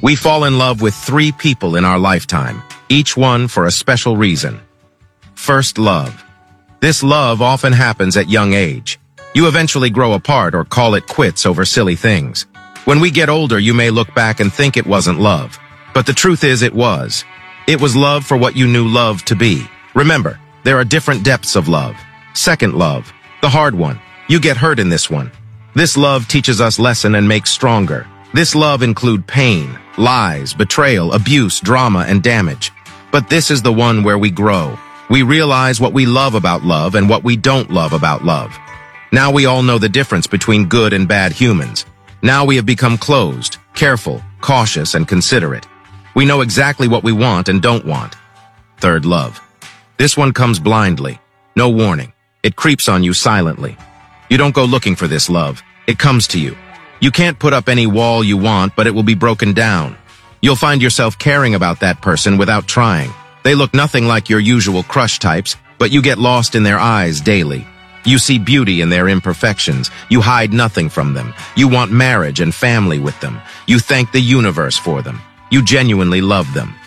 We fall in love with 3 people in our lifetime, each one for a special reason. First love. This love often happens at young age. You eventually grow apart or call it quits over silly things. When we get older, you may look back and think it wasn't love. But the truth is it was. It was love for what you knew love to be. Remember, there are different depths of love. Second love. The hard one. You get hurt in this one. This love teaches us lesson and makes stronger. This love include pain, lies, betrayal, abuse, drama, and damage. But this is the one where we grow. We realize what we love about love and what we don't love about love. Now we all know the difference between good and bad humans. Now we have become closed, careful, cautious, and considerate. We know exactly what we want and don't want. Third love. This one comes blindly. No warning. It creeps on you silently. You don't go looking for this love. It comes to you. You can't put up any wall you want, but it will be broken down. You'll find yourself caring about that person without trying. They look nothing like your usual crush types, but you get lost in their eyes daily. You see beauty in their imperfections. You hide nothing from them. You want marriage and family with them. You thank the universe for them. You genuinely love them.